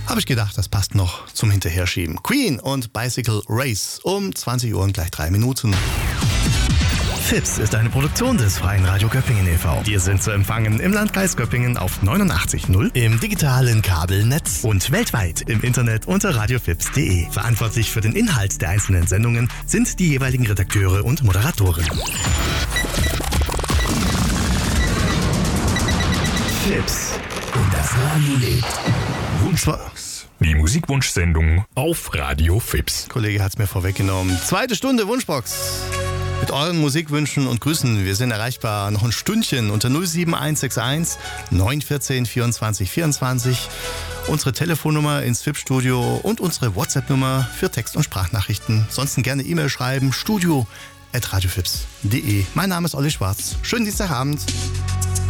Habe ich gedacht, das passt noch zum Hinterherschieben. Queen und Bicycle Race um 20 Uhr und gleich 3 Minuten. FIPS ist eine Produktion des Freien Radio Göppingen e.V. Wir sind zu empfangen im Landkreis Göppingen auf 89.0, im digitalen Kabelnetz und weltweit im Internet unter radiofips.de. Verantwortlich für den Inhalt der einzelnen Sendungen sind die jeweiligen Redakteure und Moderatoren. FIPS. Und das Radio lebt. Wunschbox. Die Musikwunschsendung auf Radio FIPS. Kollege hat es mir vorweggenommen. 2. Stunde Wunschbox. Mit euren Musikwünschen und Grüßen. Wir sind erreichbar noch ein Stündchen unter 07161 914 24 24. Unsere Telefonnummer ins FIPS-Studio und unsere WhatsApp-Nummer für Text- und Sprachnachrichten. Ansonsten gerne E-Mail schreiben, studio@radiofips.de. Mein Name ist Olli Schwarz. Schönen Dienstagabend.